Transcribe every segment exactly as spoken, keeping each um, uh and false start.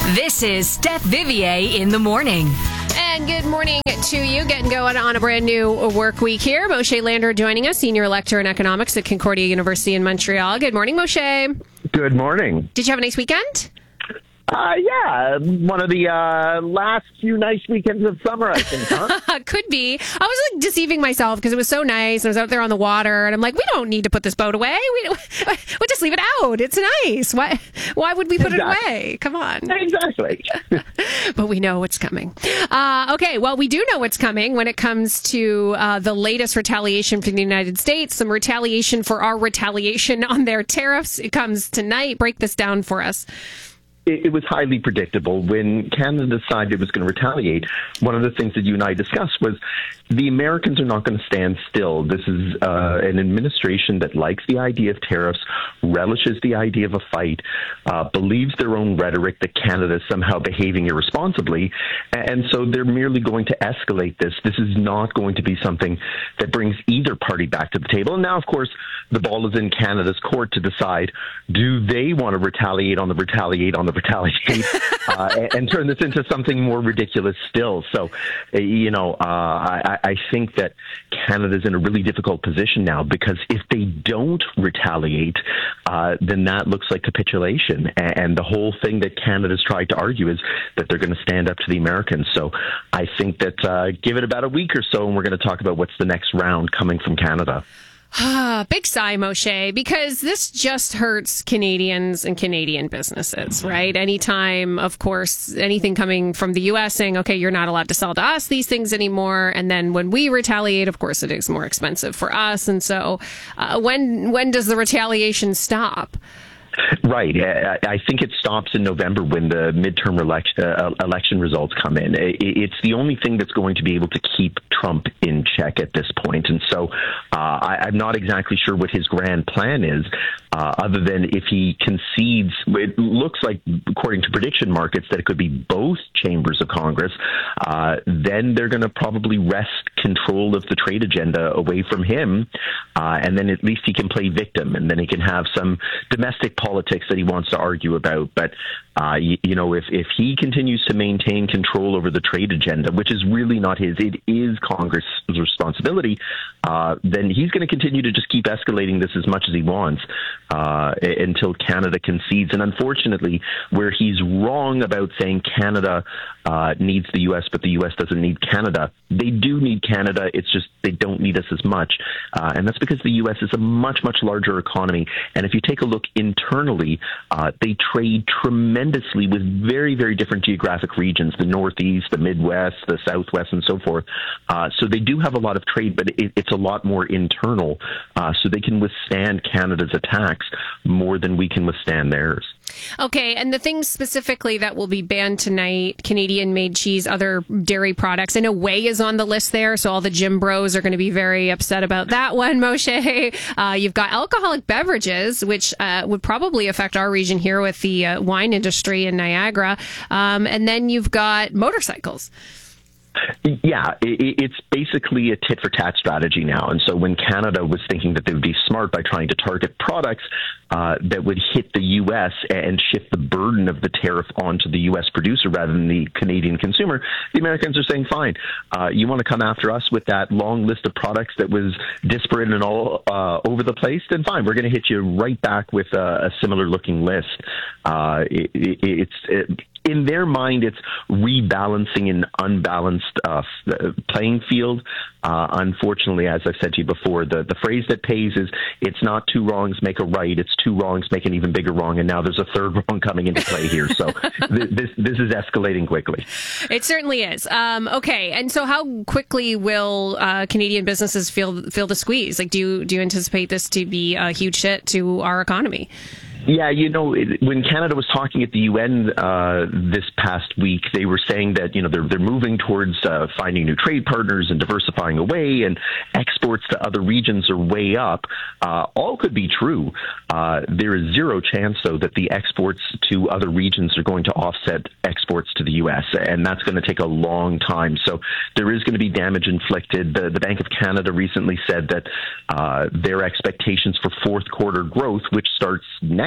This is Steph Vivier in the morning. And good morning to you. Getting going on a brand new work week here. Moshe Lander joining us, Senior Lecturer in Economics at Concordia University in Montreal. Good morning, Moshe. Good morning. Did you have a nice weekend? Uh, yeah, one of the uh, last few nice weekends of summer, I think, huh? Could be. I was like deceiving myself because it was so nice. I was out there on the water, and I'm like, we don't need to put this boat away. We we'll just leave it out. It's nice. Why? Why would we put exactly. it away? Come on. Exactly. But we know what's coming. Uh, okay, well, we do know what's coming when it comes to uh, the latest retaliation from the United States. Some retaliation for our retaliation on their tariffs. It comes tonight. Break this down for us. It was highly predictable. When Canada decided it was going to retaliate, one of the things that you and I discussed was the Americans are not going to stand still. This is uh, an administration that likes the idea of tariffs, relishes the idea of a fight, uh, believes their own rhetoric that Canada is somehow behaving irresponsibly, and so they're merely going to escalate this. This is not going to be something that brings either party back to the table. And now, of course, the ball is in Canada's court to decide, do they want to retaliate on the retaliate on the retaliate uh, and, and turn this into something more ridiculous still. So, uh, you know, uh, I, I think that Canada's in a really difficult position now because if they don't retaliate, uh, then that looks like capitulation. And, and the whole thing that Canada's tried to argue is that they're going to stand up to the Americans. So I think that uh, give it about a week or so and we're going to talk about what's the next round coming from Canada. Ah, big sigh, Moshe, because this just hurts Canadians and Canadian businesses, right? Anytime, of course, anything coming from the U S saying, okay, you're not allowed to sell to us these things anymore. And then when we retaliate, of course, it is more expensive for us. And so uh, when when does the retaliation stop? Right. I think it stops in November when the midterm election, uh, election results come in. It's the only thing that's going to be able to keep Trump in check at this point. And so uh, I, I'm not exactly sure what his grand plan is, uh, other than if he concedes, it looks like, according to prediction markets, that it could be both chambers of Congress. Uh, then they're going to probably wrest control of the trade agenda away from him. Uh, and then at least he can play victim and then he can have some domestic politics politics that he wants to argue about. But, uh, you, you know, if, if he continues to maintain control over the trade agenda, which is really not his, it is Congress's responsibility, uh, then he's going to continue to just keep escalating this as much as he wants uh, until Canada concedes. And unfortunately, where he's wrong about saying Canada uh, needs the U S, but the U S doesn't need Canada, they do need Canada. It's just they don't need us as much. Uh, and that's because the U S is a much, much larger economy. And if you take a look internally, uh, they trade tremendously with very, very different geographic regions, the Northeast, the Midwest, the Southwest, and so forth. Uh, so they do have a lot of trade, but it, it's a lot more internal. Uh, so they can withstand Canada's attacks more than we can withstand theirs. Okay, and the things specifically that will be banned tonight, Canadian-made cheese, other dairy products, I know whey is on the list there, so all the gym bros are going to be very upset about that one, Moshe. Uh, you've got alcoholic beverages, which uh, would probably affect our region here with the uh, wine industry in Niagara. Um, and then you've got motorcycles. Yeah, it's basically a tit-for-tat strategy now. And so when Canada was thinking that they would be smart by trying to target products uh, that would hit the U S and shift the burden of the tariff onto the U S producer rather than the Canadian consumer, the Americans are saying, fine, uh, you want to come after us with that long list of products that was disparate and all uh, over the place, then fine, we're going to hit you right back with a, a similar-looking list. Uh, it, it, it's... It, in their mind, it's rebalancing an unbalanced uh, playing field. Uh, unfortunately, as I've said to you before, the, the phrase that pays is it's not two wrongs make a right, it's two wrongs make an even bigger wrong, and now there's a third wrong coming into play here. So th- this this is escalating quickly. It certainly is. Um, okay, and so how quickly will uh, Canadian businesses feel feel the squeeze? Like, do you, do you anticipate this to be a huge hit to our economy? Yeah, you know, when Canada was talking at the U N uh, this past week, they were saying that, you know, they're, they're moving towards uh, finding new trade partners and diversifying away, and exports to other regions are way up. Uh, all could be true. Uh, there is zero chance, though, that the exports to other regions are going to offset exports to the U S, and that's going to take a long time. So there is going to be damage inflicted. The, the Bank of Canada recently said that uh, their expectations for fourth quarter growth, which starts next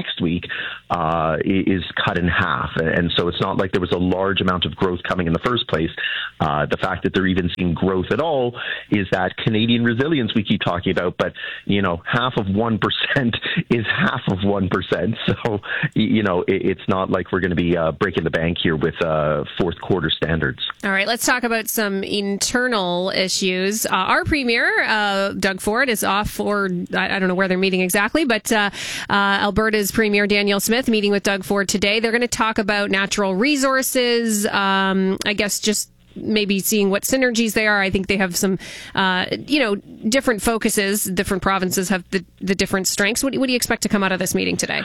next week uh, is cut in half. And so it's not like there was a large amount of growth coming in the first place. Uh, the fact that they're even seeing growth at all is that Canadian resilience we keep talking about, but, you know, half of one percent is half of one percent. So, you know, it, it's not like we're going to be uh, breaking the bank here with uh, fourth quarter standards. All right, let's talk about some internal issues. Uh, our premier, uh, Doug Ford, is off for, I, I don't know where they're meeting exactly, but uh, uh, Alberta's premier, Danielle Smith, meeting with Doug Ford today. They're going to talk about natural resources, um, I guess just maybe seeing what synergies they are. I think they have some, uh, you know, different focuses. Different provinces have the, the different strengths. What, what do you expect to come out of this meeting today?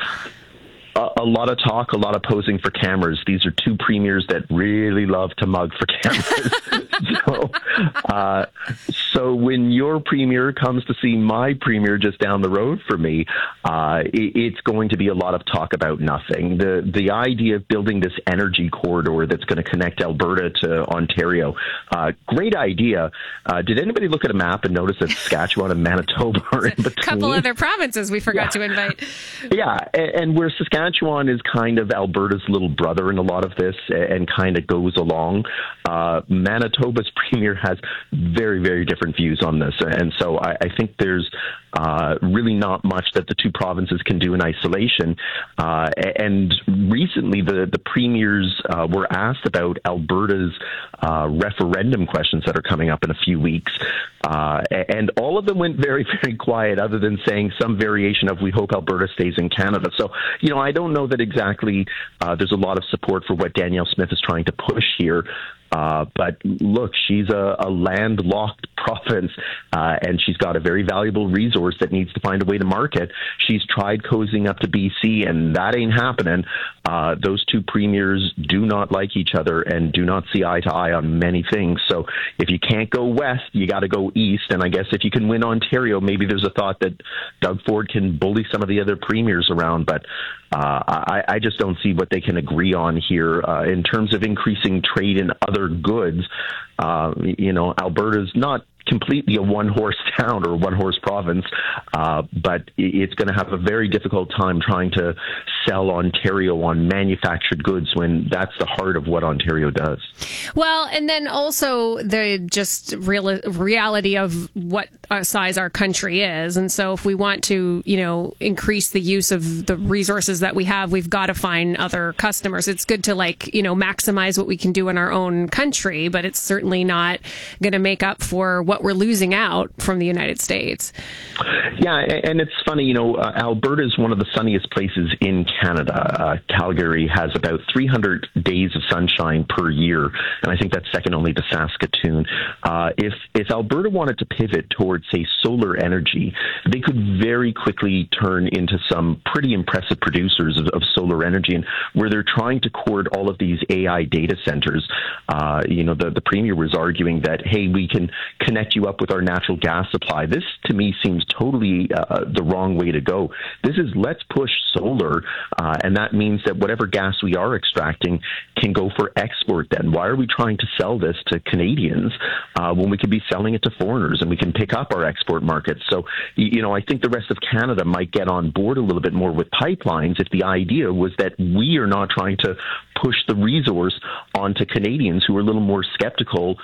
A, a lot of talk, a lot of posing for cameras. These are two premiers that really love to mug for cameras. so, uh, so when your premier comes to see my premier just down the road from me, uh, it, it's going to be a lot of talk about nothing. The the idea of building this energy corridor that's going to connect Alberta to Ontario, uh, great idea. Uh, did anybody look at a map and notice that Saskatchewan and Manitoba are in between? A couple other provinces we forgot yeah. to invite. Yeah, and, and where Saskatchewan is kind of Alberta's little brother in a lot of this and kind of goes along, uh, Manitoba's premier has very, very different views on this. And so I, I think there's uh, really not much that the two provinces can do in isolation. Uh, and recently, the, the premiers uh, were asked about Alberta's uh, referendum questions that are coming up in a few weeks. Uh, and all of them went very, very quiet, other than saying some variation of, we hope Alberta stays in Canada. So, you know, I don't know that exactly uh, there's a lot of support for what Danielle Smith is trying to push here. Uh, but look, she's a, a landlocked province, uh, and she's got a very valuable resource that needs to find a way to market. She's tried cozying up to B C, and that ain't happening. Uh, those two premiers do not like each other and do not see eye to eye on many things. So if you can't go west, you got to go east. And I guess if you can win Ontario, maybe there's a thought that Doug Ford can bully some of the other premiers around. But uh, I, I just don't see what they can agree on here uh, in terms of increasing trade in other goods. Uh, you know, Alberta's not completely a one-horse town or a one-horse province, uh, but it's going to have a very difficult time trying to sell Ontario on manufactured goods when that's the heart of what Ontario does. Well, and then also the just real reality of what size our country is. And so if we want to, you know, increase the use of the resources that we have, we've got to find other customers. It's good to, like, you know, maximize what we can do in our own country, but it's certainly not going to make up for what we're losing out from the United States. Yeah, and it's funny, you know, uh, Alberta is one of the sunniest places in Canada. Uh, Calgary has about three hundred days of sunshine per year, and I think that's second only to Saskatoon. Uh, if if Alberta wanted to pivot towards, say, solar energy, they could very quickly turn into some pretty impressive producers of, of solar energy, and where they're trying to court all of these A I data centers. Uh, you know, the, the premier was arguing that, hey, we can connect you up with our natural gas supply. This, to me, seems totally uh, the wrong way to go. This is, let's push solar, uh, and that means that whatever gas we are extracting can go for export then. Why are we trying to sell this to Canadians uh, when we could be selling it to foreigners and we can pick up our export markets? So, you know, I think the rest of Canada might get on board a little bit more with pipelines if the idea was that we are not trying to push the resource onto Canadians who are a little more skeptical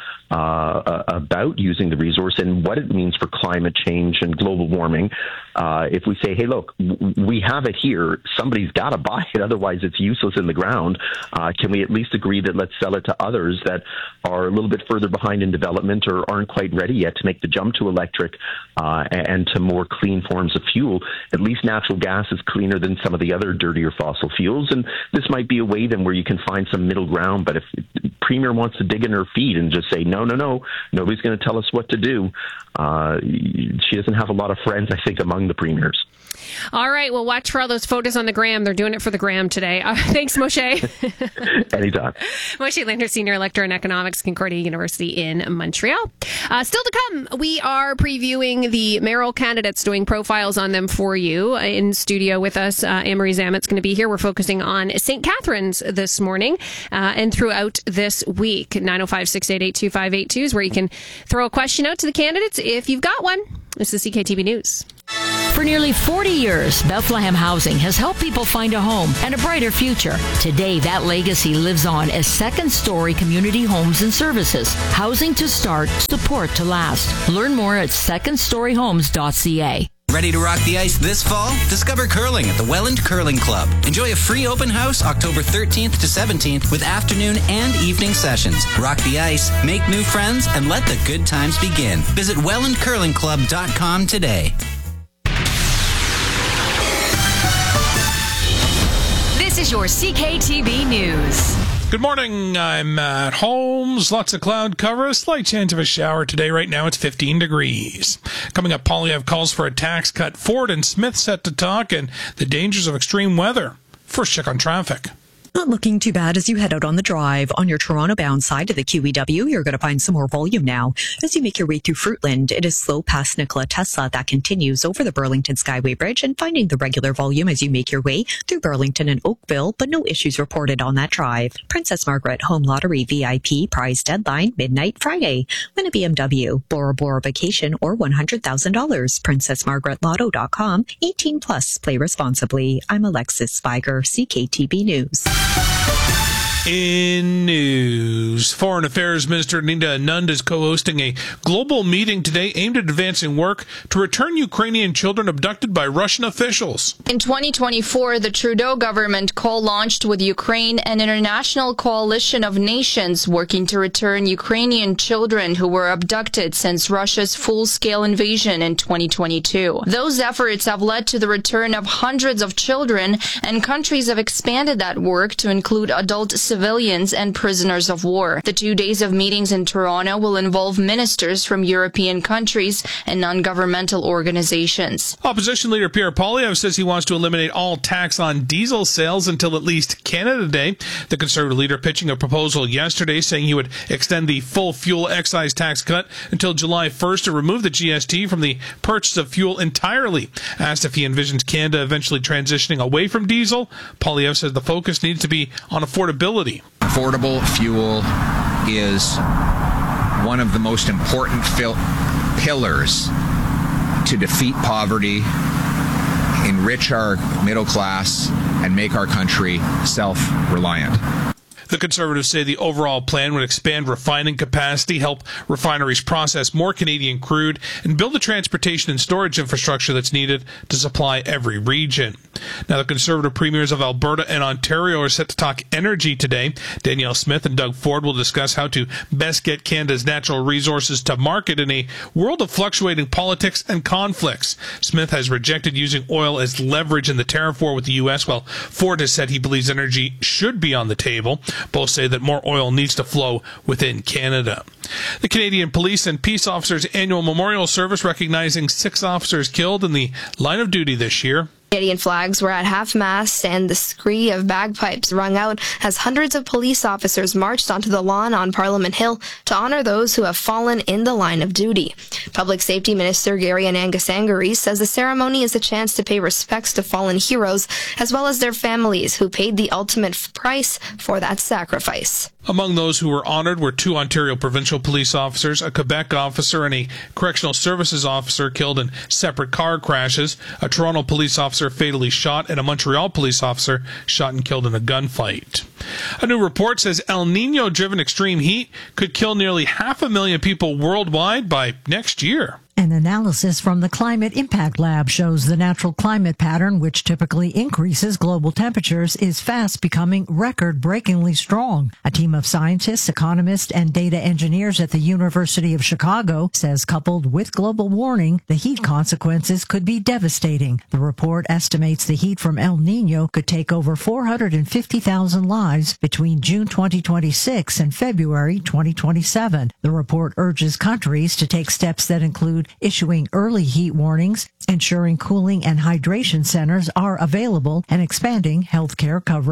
uh, about using the resource and what it means for climate change and global warming. Uh, if we say, hey, look, we have it here, somebody's got to buy it, otherwise it's useless in the ground. Uh, can we at least agree that let's sell it to others that are a little bit further behind in development or aren't quite ready yet to make the jump to electric uh, and to more clean forms of fuel? At least natural gas is cleaner than some of the other dirtier fossil fuels, and this might be a way then where you can find some middle ground. But if the Premier wants to dig in her feet and just say, no, no, no, nobody's going to tell us what to do, uh, she doesn't have a lot of friends, I think, among the premiers. All right. Well, watch for all those photos on the gram. They're doing it for the gram today. Uh, thanks, Moshe. Anytime. Moshe Landers, Senior Lecturer in Economics, Concordia University in Montreal. Uh, still to come, we are previewing the mayoral candidates, doing profiles on them for you. In studio with us, uh, Anne-Marie Zamet's going to be here. We're focusing on Saint Catharines this morning uh, and throughout this week. nine oh five, six eight eight, two five eight two is where you can throw a question out to the candidates if you've got one. This is C K T V News. For nearly forty years, Bethlehem Housing has helped people find a home and a brighter future. Today, that legacy lives on as second-story community homes and services. Housing to start, support to last. Learn more at second story homes dot c a. Ready to rock the ice this fall? Discover curling at the Welland Curling Club. Enjoy a free open house October thirteenth to seventeenth with afternoon and evening sessions. Rock the ice, make new friends, and let the good times begin. Visit welland curling club dot com today. This is your C K T V News. Good morning. I'm Matt Holmes. Lots of cloud cover. A slight chance of a shower today. Right now it's fifteen degrees. Coming up, Polyev calls for a tax cut. Ford and Smith set to talk, and the dangers of extreme weather. First check on traffic. Not looking too bad as you head out on the drive. On your Toronto-bound side of the Q E W, you're going to find some more volume now. As you make your way through Fruitland, it is slow past Nikola Tesla. That continues over the Burlington Skyway Bridge and finding the regular volume as you make your way through Burlington and Oakville, but no issues reported on that drive. Princess Margaret Home Lottery V I P prize deadline midnight Friday. Win a B M W, Bora Bora vacation, or one hundred thousand dollars. princess margaret lotto dot com. eighteen plus. Play responsibly. I'm Alexis Spiger, C K T V News. In news, Foreign Affairs Minister Nina Anand is co-hosting a global meeting today aimed at advancing work to return Ukrainian children abducted by Russian officials. In twenty twenty-four, the Trudeau government co-launched with Ukraine an international coalition of nations working to return Ukrainian children who were abducted since Russia's full-scale invasion in twenty twenty-two. Those efforts have led to the return of hundreds of children, and countries have expanded that work to include adult civilians and prisoners of war. The two days of meetings in Toronto will involve ministers from European countries and non-governmental organizations. Opposition leader Pierre Poilievre says he wants to eliminate all tax on diesel sales until at least Canada Day. The Conservative leader pitching a proposal yesterday saying he would extend the full fuel excise tax cut until July first to remove the G S T from the purchase of fuel entirely. Asked if he envisions Canada eventually transitioning away from diesel, Poilievre says the focus needs to be on affordability. Affordable fuel is one of the most important fil- pillars to defeat poverty, enrich our middle class, and make our country self-reliant. The Conservatives say the overall plan would expand refining capacity, help refineries process more Canadian crude, and build the transportation and storage infrastructure that's needed to supply every region. Now, the Conservative premiers of Alberta and Ontario are set to talk energy today. Danielle Smith and Doug Ford will discuss how to best get Canada's natural resources to market in a world of fluctuating politics and conflicts. Smith has rejected using oil as leverage in the tariff war with the U S, while Ford has said he believes energy should be on the table. Both say that more oil needs to flow within Canada. The Canadian Police and Peace Officers Annual Memorial Service recognizing six officers killed in the line of duty this year. Canadian flags were at half-mast and the scree of bagpipes rung out as hundreds of police officers marched onto the lawn on Parliament Hill to honor those who have fallen in the line of duty. Public Safety Minister Gary Anangasangari says the ceremony is a chance to pay respects to fallen heroes as well as their families who paid the ultimate price for that sacrifice. Among those who were honored were two Ontario provincial police officers, a Quebec officer, and a correctional services officer killed in separate car crashes, a Toronto police officer fatally shot, and a Montreal police officer shot and killed in a gunfight. A new report says El Nino-driven extreme heat could kill nearly half a million people worldwide by next year. An analysis from the Climate Impact Lab shows the natural climate pattern, which typically increases global temperatures, is fast becoming record-breakingly strong. A team of scientists, economists, and data engineers at the University of Chicago says coupled with global warming, the heat consequences could be devastating. The report estimates the heat from El Nino could take over four hundred fifty thousand lives between June twenty twenty-six and February twenty twenty-seven. The report urges countries to take steps that include issuing early heat warnings, ensuring cooling and hydration centers are available, and expanding healthcare coverage.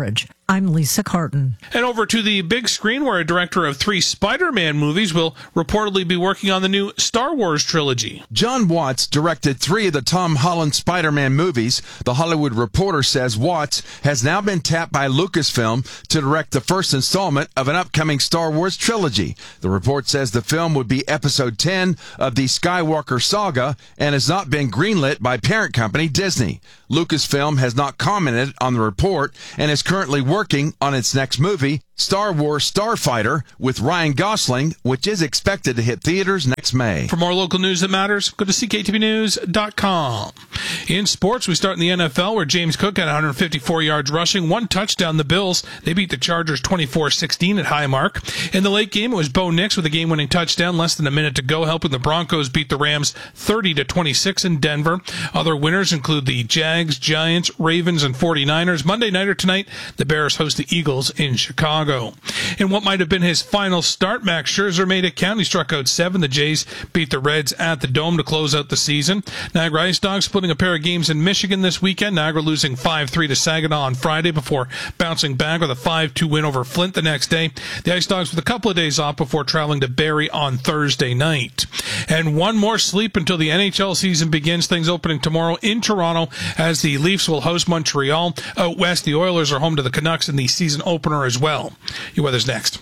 I'm Lisa Carton. And over to the big screen, where a director of three Spider-Man movies will reportedly be working on the new Star Wars trilogy. John Watts directed three of the Tom Holland Spider-Man movies. The Hollywood Reporter says Watts has now been tapped by Lucasfilm to direct the first installment of an upcoming Star Wars trilogy. The report says the film would be episode ten of the Skywalker saga and has not been greenlit by parent company Disney. Lucasfilm has not commented on the report and is currently working on its next movie, Star Wars Starfighter, with Ryan Gosling, which is expected to hit theaters next May. For more local news that matters, go to C K T V news dot com. In sports, we start in the N F L, where James Cook had one hundred fifty-four yards rushing, one touchdown. The Bills, they beat the Chargers twenty-four sixteen at Highmark. In the late game, it was Bo Nix with a game-winning touchdown, less than a minute to go, helping the Broncos beat the Rams thirty to twenty-six in Denver. Other winners include the Jags, Giants, Ravens, and forty-niners. Monday nighter tonight, the Bears host the Eagles in Chicago. In what might have been his final start, Max Scherzer made it count. He struck out seven. The Jays beat the Reds at the Dome to close out the season. Niagara Ice Dogs splitting a pair of games in Michigan this weekend. Niagara losing five three to Saginaw on Friday before bouncing back with a five two win over Flint the next day. The Ice Dogs with a couple of days off before traveling to Barrie on Thursday night. And one more sleep until the N H L season begins. Things opening tomorrow in Toronto as the Leafs will host Montreal. Out west, the Oilers are home to the Canucks in the season opener as well. Your weather's next.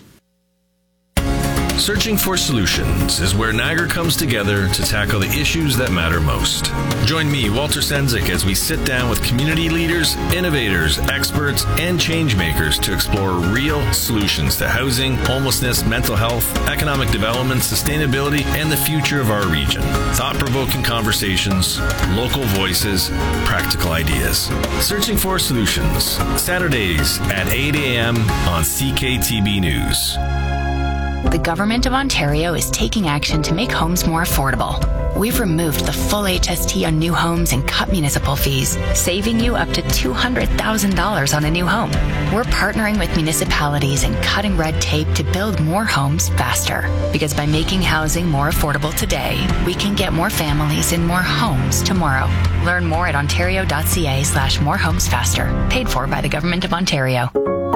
Searching for Solutions is where Niagara comes together to tackle the issues that matter most. Join me, Walter Sendzik, as we sit down with community leaders, innovators, experts, and change makers to explore real solutions to housing, homelessness, mental health, economic development, sustainability, and the future of our region. Thought-provoking conversations, local voices, practical ideas. Searching for Solutions, Saturdays at eight a.m. on C K T B News. The Government of Ontario is taking action to make homes more affordable. We've removed the full H S T on new homes and cut municipal fees, saving you up to two hundred thousand dollars on a new home. We're partnering with municipalities and cutting red tape to build more homes faster. Because by making housing more affordable today, we can get more families in more homes tomorrow. Learn more at ontario.ca slash more homes faster. Paid for by the Government of Ontario.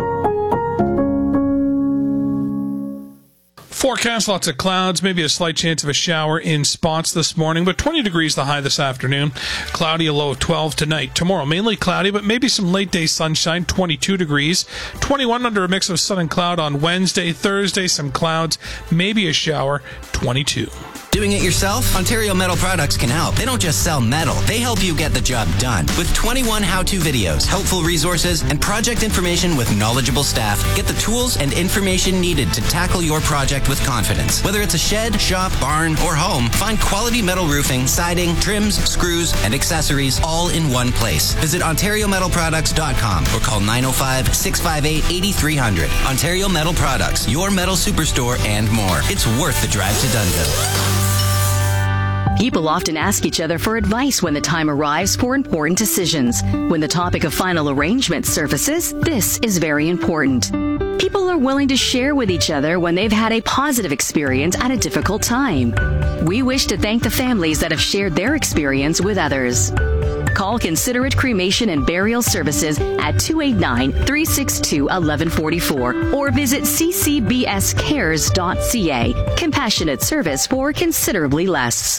Forecast, lots of clouds, maybe a slight chance of a shower in spots this morning, but twenty degrees the high this afternoon. Cloudy, a low of twelve tonight. Tomorrow, mainly cloudy, but maybe some late day sunshine, twenty-two degrees. twenty-one under a mix of sun and cloud on Wednesday. Thursday, some clouds, maybe a shower, twenty-two. Doing it yourself? Ontario Metal Products can help. They don't just sell metal, they help you get the job done. With twenty-one how-to videos, helpful resources, and project information with knowledgeable staff, get the tools and information needed to tackle your project with confidence. Whether it's a shed, shop, barn, or home, find quality metal roofing, siding, trims, screws, and accessories all in one place. Visit ontario metal products dot com or call nine oh five, six five eight, eight three zero zero. Ontario Metal Products, your metal superstore and more. It's worth the drive to Dunnville. People often ask each other for advice when the time arrives for important decisions. When the topic of final arrangement surfaces, this is very important. People are willing to share with each other when they've had a positive experience at a difficult time. We wish to thank the families that have shared their experience with others. Call Considerate Cremation and Burial Services at two eight nine, three six two, one one four four or visit c c b s cares dot c a. Compassionate service for considerably less.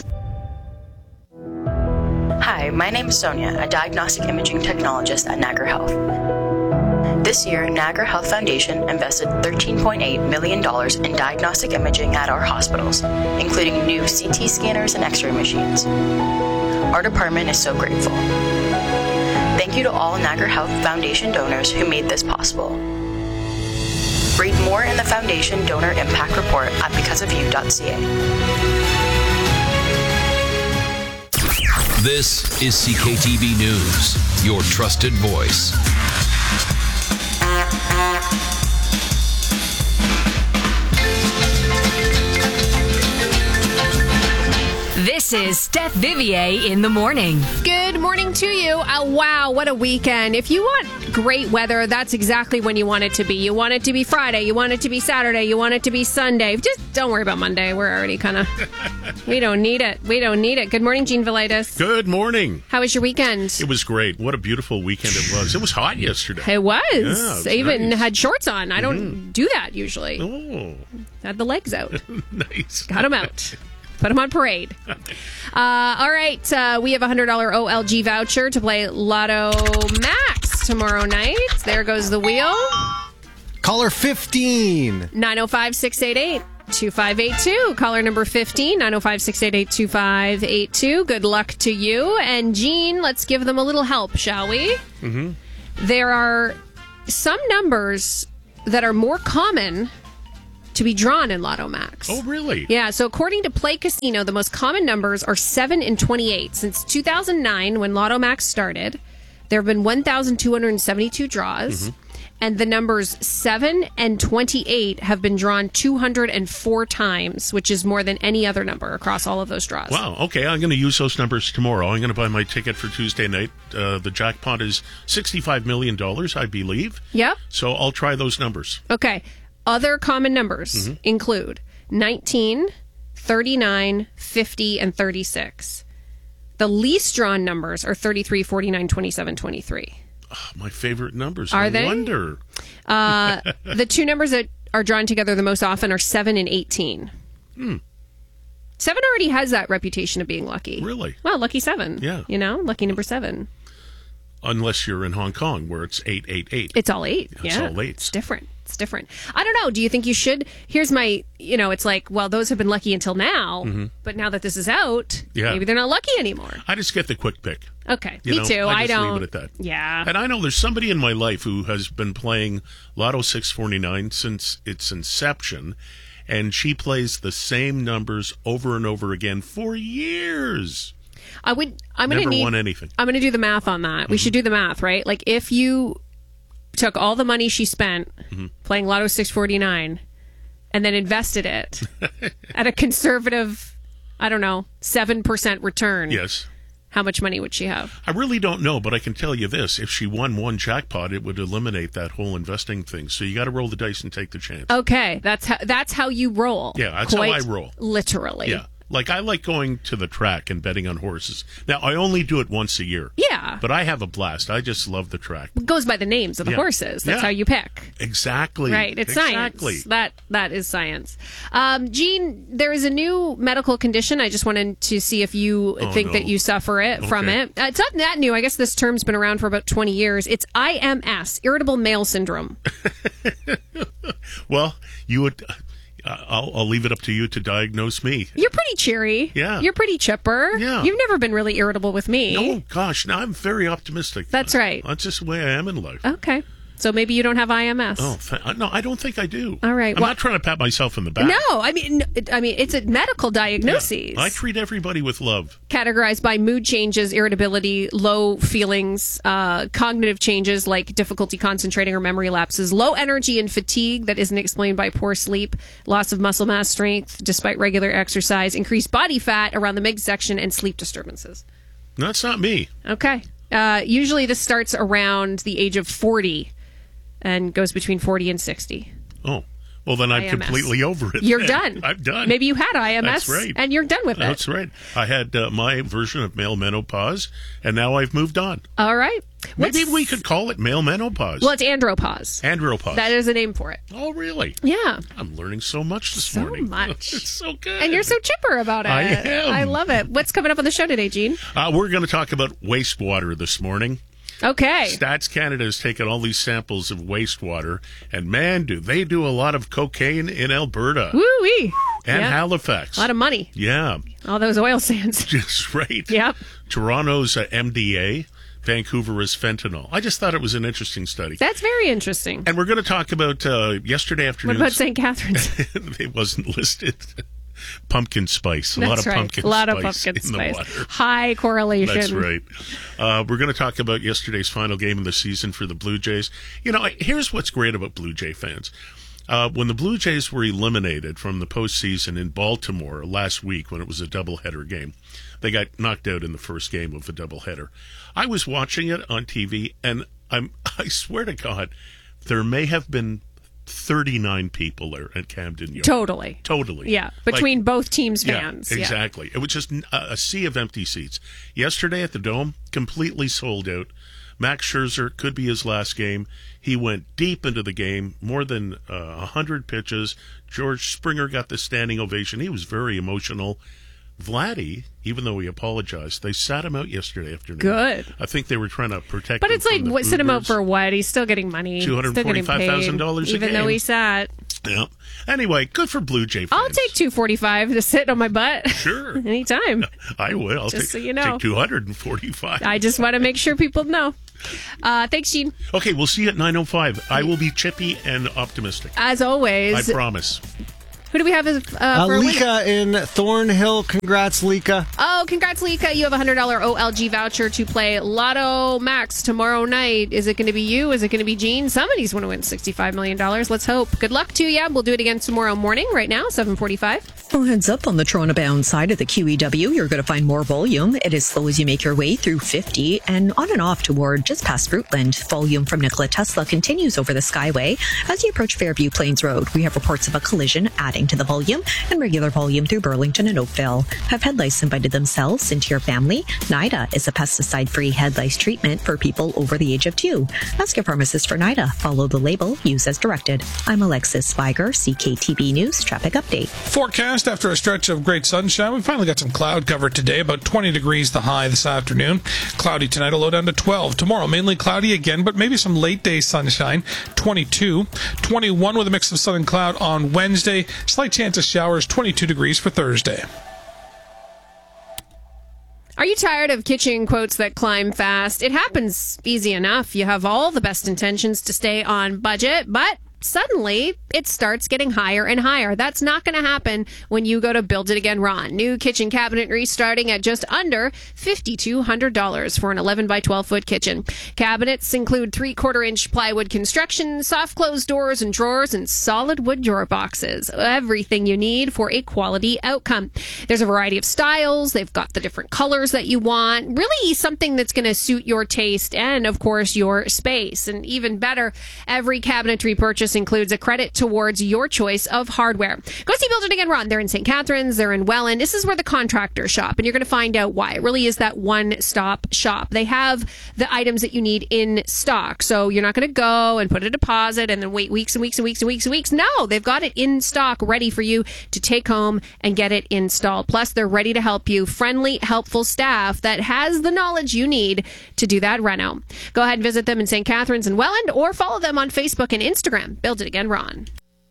Hi, my name is Sonia, a diagnostic imaging technologist at Niagara Health. This year, Niagara Health Foundation invested thirteen point eight million dollars in diagnostic imaging at our hospitals, including new C T scanners and X-ray machines. Our department is so grateful. Thank you to all Niagara Health Foundation donors who made this possible. Read more in the Foundation Donor Impact Report at because of you dot c a. This is C K T V News, your trusted voice. This This is Steph Vivier in the morning. Good morning to you. Uh, wow, what a weekend. If you want great weather, that's exactly when you want it to be. You want it to be Friday. You want it to be Saturday. You want it to be Sunday. Just don't worry about Monday. We're already kind of, we don't need it. We don't need it. Good morning, Gene Velitis. Good morning. How was your weekend? It was great. What a beautiful weekend it was. It was hot yesterday. It was. Yeah, it was I even nice. had shorts on. I don't Mm-hmm. do that usually. Oh. Had the legs out. Nice. Got them out. Put them on parade. Uh, all right. Uh, we have a one hundred dollars O L G voucher to play Lotto Max tomorrow night. There goes the wheel. Caller fifteen. nine oh five, six eight eight, two five eight two. Caller number fifteen, nine oh five, six eight eight, two five eight two. Good luck to you. And Gene, let's give them a little help, shall we? Mm-hmm. There are some numbers that are more common to be drawn in Lotto Max. Oh, really? Yeah, so according to Play Casino, the most common numbers are seven and twenty-eight. Since two thousand nine, when Lotto Max started, there have been one thousand two hundred seventy-two draws, Mm-hmm. and the numbers seven and twenty-eight have been drawn two hundred four times, which is more than any other number across all of those draws. Wow. Okay, I'm going to use those numbers tomorrow. I'm going to buy my ticket for Tuesday night. Uh, the jackpot is sixty-five million dollars, I believe. Yep. So I'll try those numbers. Okay. Other common numbers Mm-hmm. include nineteen, thirty-nine, fifty, and thirty-six. The least drawn numbers are thirty-three, forty-nine, twenty-seven, twenty-three. Oh, my favorite numbers. Are I they? wonder. Uh, the two numbers that are drawn together the most often are seven and eighteen. Hmm. seven already has that reputation of being lucky. Really? Well, lucky seven. Yeah. You know, lucky number seven. Unless you're in Hong Kong, where it's eight eight eight. It's all eight. It's yeah. all eight. It's different. It's different. I don't know. Do you think you should? Here's my, you know, it's like, well, those have been lucky until now, Mhm. but now that this is out, Yeah. maybe they're not lucky anymore. I just get the quick pick. Okay. You Me know, too. I, I just don't. leave it at that. Yeah. And I know there's somebody in my life who has been playing Lotto six forty-nine since its inception, and she plays the same numbers over and over again for years. I would. I'm going to Never need. won anything. I'm going to do the math on that. We should do the math, right? Like if you took all the money she spent Mm-hmm. playing Lotto six forty-nine and then invested it at a conservative, I don't know, seven percent return. Yes. How much money would she have? I really don't know, but I can tell you this. If she won one jackpot, it would eliminate that whole investing thing. So you got to roll the dice and take the chance. Okay, that's how that's how you roll. Yeah, that's Quite how I roll. Literally. Yeah. Like, I like going to the track and betting on horses. Now, I only do it once a year. Yeah. But I have a blast. I just love the track. It goes by the names of the Yeah. horses. That's Yeah. how you pick. Exactly. Right, it's exactly. science. That that is science. Um, Gene, there is a new medical condition. I just wanted to see if you Oh, think no. that you suffer it from Okay. it. Uh, it's not that new. I guess this term's been around for about twenty years. It's I M S, irritable male syndrome. Well, you would. Uh, I'll, I'll leave it up to you to diagnose me. You're pretty cheery. Yeah. You're pretty chipper. Yeah. You've never been really irritable with me. Oh, gosh. Now I'm very optimistic. That's right. That's just the way I am in life. Okay. So maybe you don't have I M S. Oh, th- no, I don't think I do. All right. I'm Well- not trying to pat myself in the back. No, I mean, n- I mean, it's a medical diagnosis. Yeah. I treat everybody with love. Categorized by mood changes, irritability, low feelings, uh, cognitive changes like difficulty concentrating or memory lapses, low energy and fatigue that isn't explained by poor sleep, loss of muscle mass strength despite regular exercise, increased body fat around the midsection, and sleep disturbances. No, that's not me. Okay. Uh, usually this starts around the age of forty and goes between forty and sixty. Oh, well, then I'm I M S. completely over it. You're then. done. I'm done. Maybe you had I M S That's right. and you're done with it. That's right. I had uh, my version of male menopause, and now I've moved on. All right. Maybe What's- we could call it male menopause. Well, it's andropause. Andropause. That is a name for it. Oh, really? Yeah. I'm learning so much this So morning. much. It's so good. And you're so chipper about it. I am. I love it. What's coming up on the show today, Gene? Uh, we're going to talk about wastewater this morning. Okay. Stats Canada has taken all these samples of wastewater, and man, do they do a lot of cocaine in Alberta Woo-wee. and Yep. Halifax. A lot of money. Yeah. All those oil sands. Just right. Yep. Toronto's uh, M D A, Vancouver is fentanyl. I just thought it was an interesting study. That's very interesting. And we're going to talk about uh, yesterday afternoon. What about Saint Catharines? It wasn't listed. Pumpkin spice. A lot That's of right. pumpkin A lot spice of pumpkin in spice. the water. High correlation. That's right. Uh, we're going to talk about yesterday's final game of the season for the Blue Jays. You know, here's what's great about Blue Jay fans. Uh, when the Blue Jays were eliminated from the postseason in Baltimore last week when it was a doubleheader game, they got knocked out in the first game of a doubleheader. I was watching it on T V, and I'm, I swear to God, there may have been thirty-nine people there at Camden Yard. Totally. Totally. Yeah, between like, both teams' fans. Yeah, exactly. Yeah. It was just a, a sea of empty seats. Yesterday at the Dome, completely sold out. Max Scherzer could be his last game. He went deep into the game, more than uh, one hundred pitches. George Springer got the standing ovation. He was very emotional. Vladdy, even though he apologized, they sat him out yesterday afternoon. Good. I think they were trying to protect but him. But it's like, what, sit him out for what? He's still getting money. two hundred forty-five thousand dollars a even game. though he sat. Yeah. Anyway, good for Blue Jay fans. I'll take two forty-five to sit on my butt. Sure. Anytime. I will. I'll just take, so you know. take two hundred forty-five. I just want to make sure people know. Uh, thanks, Gene. Okay, we'll see you at nine oh five. I will be chippy and optimistic. As always. I promise. Who do we have as uh, uh, for Lika in Thornhill? Congrats, Lika. Oh, congrats, Lika. You have a one hundred dollars O L G voucher to play Lotto Max tomorrow night. Is it going to be you? Is it going to be Gene? Somebody's going to win sixty-five million dollars. Let's hope. Good luck to you. We'll do it again tomorrow morning, right now, seven forty-five. Oh, heads up on the Toronto-bound side of the Q E W. You're going to find more volume. It is slow as you make your way through fifty and on and off toward just past Fruitland. Volume from Nikola Tesla continues over the Skyway. As you approach Fairview Plains Road, we have reports of a collision adding to the volume, and regular volume through Burlington and Oakville. Have head lice invited themselves into your family? NIDA is a pesticide-free head lice treatment for people over the age of two. Ask your pharmacist for NIDA. Follow the label. Use as directed. I'm Alexis Spiger, C K T B News Traffic Update. Forecast after a stretch of great sunshine. We finally got some cloud cover today, about twenty degrees the high this afternoon. Cloudy tonight, a low down to twelve. Tomorrow, mainly cloudy again, but maybe some late day sunshine. twenty-two. twenty-one with a mix of sun and cloud on Wednesday. Slight chance of showers, twenty-two degrees for Thursday. Are you tired of kitchen quotes that climb fast? It happens easy enough. You have all the best intentions to stay on budget, but suddenly it starts getting higher and higher. That's not going to happen when you go to Build It Again Ron. New kitchen cabinetry starting at just under five thousand two hundred dollars for an eleven by twelve foot kitchen. Cabinets include three quarter inch plywood construction, soft closed doors and drawers, and solid wood drawer boxes. Everything you need for a quality outcome. There's a variety of styles. They've got the different colors that you want. Really something that's going to suit your taste and, of course, your space. And even better, every cabinetry purchase includes a credit towards your choice of hardware. Go see Build It Again Ron. They're in Saint Catharines. They're in Welland. This is where the contractors shop, and you're going to find out why. It really is that one-stop shop. They have the items that you need in stock, so you're not going to go and put a deposit and then wait weeks and weeks and weeks and weeks and weeks. No, they've got it in stock, ready for you to take home and get it installed. Plus, they're ready to help you. Friendly, helpful staff that has the knowledge you need to do that reno. Go ahead and visit them in Saint Catharines and Welland, or follow them on Facebook and Instagram. Build It Again Ron.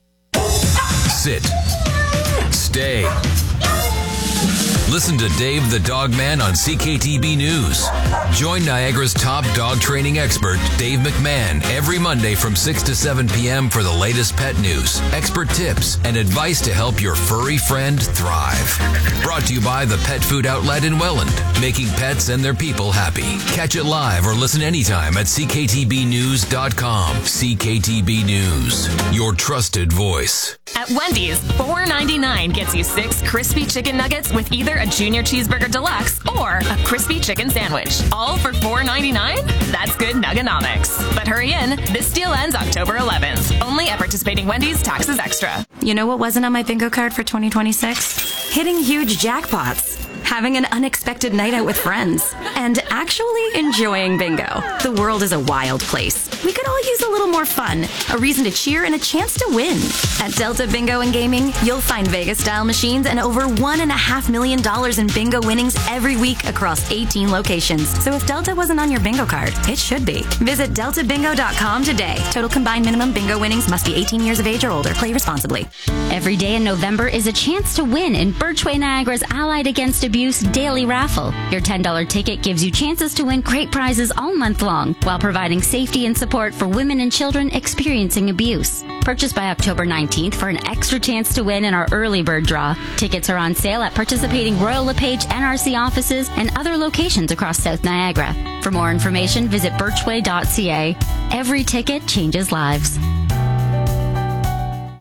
Sit. Stay. Listen to Dave the Dog Man on C K T B News. Join Niagara's top dog training expert, Dave McMahon, every Monday from six to seven p.m. for the latest pet news, expert tips, and advice to help your furry friend thrive. Brought to you by the Pet Food Outlet in Welland, making pets and their people happy. Catch it live or listen anytime at c k t b news dot com. C K T B News, your trusted voice. At Wendy's, four ninety-nine gets you six crispy chicken nuggets with either a Junior Cheeseburger Deluxe or a crispy chicken sandwich. All for four ninety-nine? That's good nuggonomics. But hurry in, this deal ends October eleventh. Only at participating Wendy's, taxes extra. You know what wasn't on my bingo card for twenty twenty-six? Hitting huge jackpots. Having an unexpected night out with friends, and actually enjoying bingo. The world is a wild place. We could all use a little more fun, a reason to cheer, and a chance to win. At Delta Bingo and Gaming, you'll find Vegas-style machines and over one and a half million dollars in bingo winnings every week across eighteen locations. So if Delta wasn't on your bingo card, it should be. Visit delta bingo dot com today. Total combined minimum bingo winnings must be eighteen years of age or older. Play responsibly. Every day in November is a chance to win in Birchway Niagara's Allied Against Abuse Daily Raffle. Your ten dollars ticket gives you chances to win great prizes all month long while providing safety and support for women and children experiencing abuse. Purchase by October nineteenth for an extra chance to win in our early bird draw. Tickets are on sale at participating Royal LePage N R C offices and other locations across South Niagara. For more information, visit birchway dot c a. Every ticket changes lives.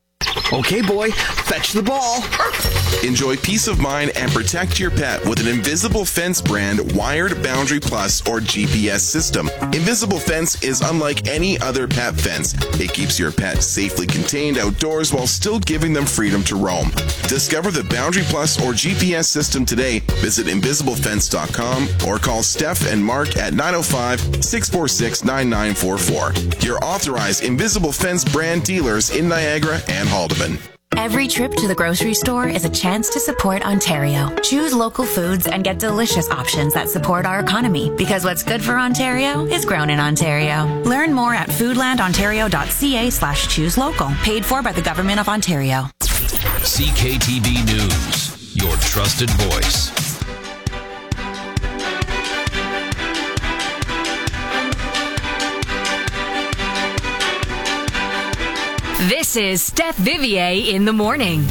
Okay, boy, fetch the ball. Enjoy peace of mind and protect your pet with an Invisible Fence brand wired Boundary Plus or G P S system. Invisible Fence is unlike any other pet fence. It keeps your pet safely contained outdoors while still giving them freedom to roam. Discover the Boundary Plus or G P S system today. Visit invisible fence dot com or call Steph and Mark at nine oh five, six four six, nine nine four four. Your authorized Invisible Fence brand dealers in Niagara and Haldeman. Every trip to the grocery store is a chance to support Ontario. Choose local foods and get delicious options that support our economy, because what's good for Ontario is grown in Ontario. Learn more at foodlandontario.ca slash choose local. Paid for by the Government of Ontario. C K T B News, your trusted voice. This is Steph Vivier in the morning.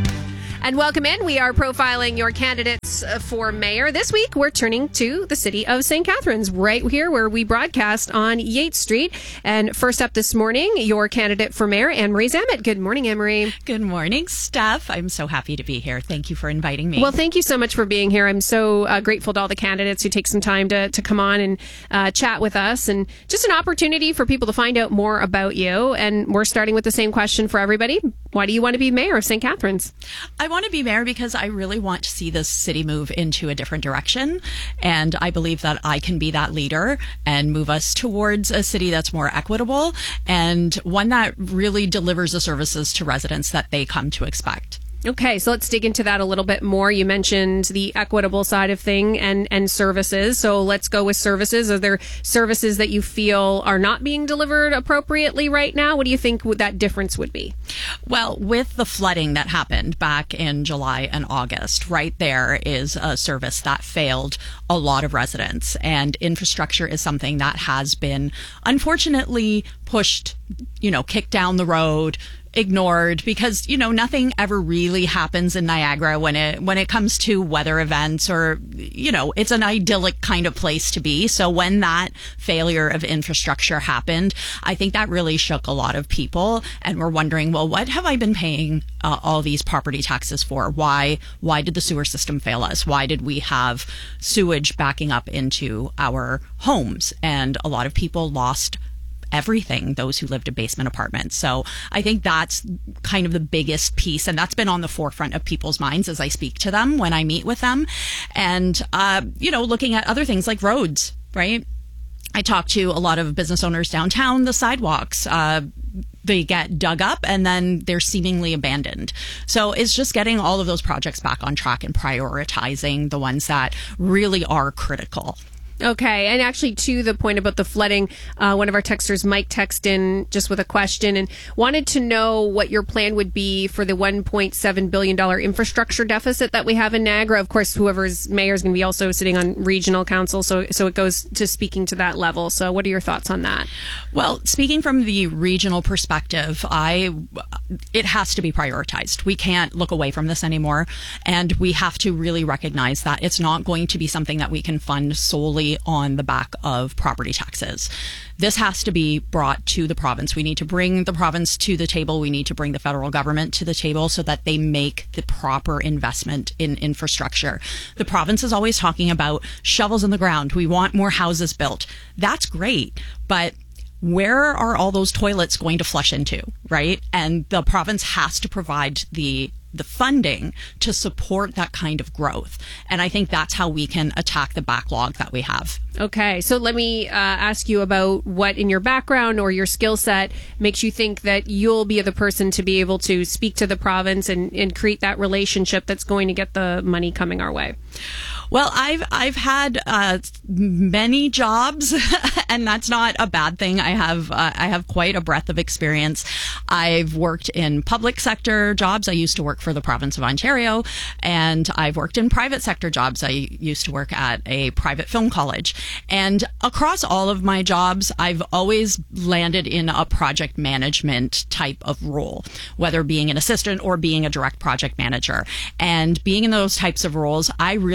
And welcome in. We are profiling your candidates for mayor. This week, we're turning to the city of Saint Catharines, right here where we broadcast on Yates Street. And first up this morning, your candidate for mayor, Anne-Marie Zammit. Good morning, Anne-Marie. Good morning, Steph. I'm so happy to be here. Thank you for inviting me. Well, thank you so much for being here. I'm so uh, grateful to all the candidates who take some time to, to come on and uh, chat with us. And just an opportunity for people to find out more about you. And we're starting with the same question for everybody. Why do you want to be mayor of Saint Catharines? I want to be mayor because I really want to see this city move into a different direction. And I believe that I can be that leader and move us towards a city that's more equitable and one that really delivers the services to residents that they come to expect. Okay, so let's dig into that a little bit more. You mentioned the equitable side of thing and, and services. So let's go with services. Are there services that you feel are not being delivered appropriately right now? What do you think that difference would be? Well, with the flooding that happened back in July and August, right there is a service that failed a lot of residents. And infrastructure is something that has been unfortunately pushed, you know, kicked down the road, ignored, because, you know, nothing ever really happens in Niagara when it when it comes to weather events, or, you know, it's an idyllic kind of place to be. So when that failure of infrastructure happened, I think that really shook a lot of people, and we're wondering, well, what have I been paying uh, all these property taxes for? Why why did the sewer system fail us? Why did we have sewage backing up into our homes? And a lot of people lost everything, those who lived in basement apartments. So I think that's kind of the biggest piece, and that's been on the forefront of people's minds as I speak to them when I meet with them. And, uh, you know, looking at other things like roads, right? I talk to a lot of business owners downtown, the sidewalks, uh, they get dug up and then they're seemingly abandoned. So it's just getting all of those projects back on track and prioritizing the ones that really are critical. Okay, and actually to the point about the flooding, uh, one of our texters, Mike, texted in just with a question and wanted to know what your plan would be for the one point seven billion dollars infrastructure deficit that we have in Niagara. Of course, whoever's mayor is going to be also sitting on regional council, so so it goes to speaking to that level. So what are your thoughts on that? Well, speaking from the regional perspective, I it has to be prioritized. We can't look away from this anymore, and we have to really recognize that it's not going to be something that we can fund solely on the back of property taxes. This has to be brought to the province. We need to bring the province to the table. We need to bring the federal government to the table so that they make the proper investment in infrastructure. The province is always talking about shovels in the ground. We want more houses built. That's great, but where are all those toilets going to flush into, right? And the province has to provide the the funding to support that kind of growth. And I think that's how we can attack the backlog that we have. Okay, so let me uh, ask you about what in your background or your skill set makes you think that you'll be the person to be able to speak to the province and, and create that relationship that's going to get the money coming our way. Well, I've I've had uh, many jobs, and that's not a bad thing. I have uh, I have quite a breadth of experience. I've worked in public sector jobs. I used to work for the province of Ontario, and I've worked in private sector jobs. I used to work at a private film college. And across all of my jobs, I've always landed in a project management type of role, whether being an assistant or being a direct project manager. And being in those types of roles, I really have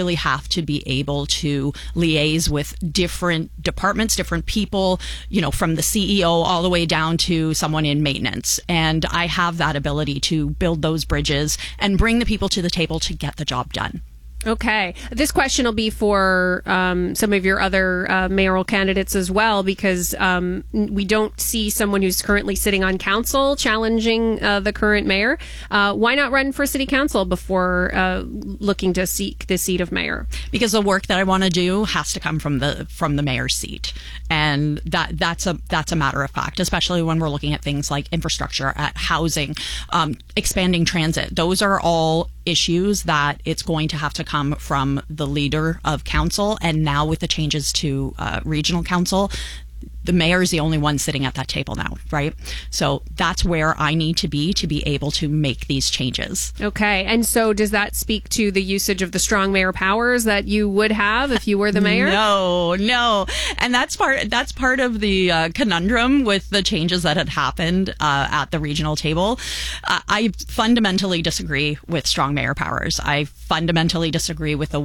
to be able to liaise with different departments, different people, you know, from the C E O all the way down to someone in maintenance. And I have that ability to build those bridges and bring the people to the table to get the job done. Okay. This question will be for um, some of your other uh, mayoral candidates as well, because um, we don't see someone who's currently sitting on council challenging uh, the current mayor. Uh, why not run for city council before uh, looking to seek the seat of mayor? Because the work that I want to do has to come from the from the mayor's seat, and that that's a that's a matter of fact. Especially when we're looking at things like infrastructure, at housing, um, expanding transit. Those are all issues that it's going to have to come from the leader of council. And now with the changes to uh, regional council, the mayor is the only one sitting at that table now, right? So that's where I need to be to be able to make these changes. Okay. And so does that speak to the usage of the strong mayor powers that you would have if you were the mayor? No, no. And that's part, that's part of the uh, conundrum with the changes that had happened uh, at the regional table. Uh, I fundamentally disagree with strong mayor powers. I fundamentally disagree with the